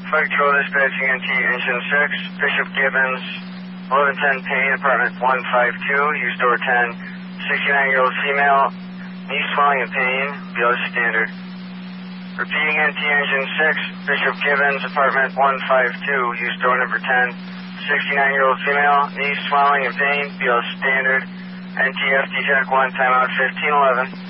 Flight Control dispatching NT Engine 6, Bishop Gibbons, 1110 pain, apartment 152, use door 10, 69-year-old female, knee swelling and pain, below standard. Repeating NT Engine 6, Bishop Gibbons, apartment 152, use door number 10, 69-year-old female, knee swelling and pain, below standard. NT FD Tech 1, timeout 1511.